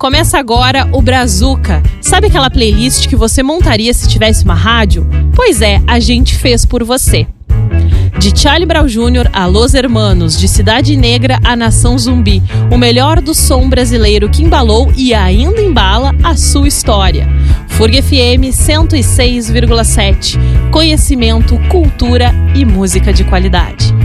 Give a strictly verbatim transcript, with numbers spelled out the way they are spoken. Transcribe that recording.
Começa agora o Brazuca. Sabe aquela playlist que você montaria se tivesse uma rádio? Pois é, a gente fez por você. De Charlie Brown Júnior a Los Hermanos, de Cidade Negra a Nação Zumbi, o melhor do som brasileiro que embalou e ainda embala a sua história. F U R G F M cento e seis vírgula sete. Conhecimento, cultura e música de qualidade.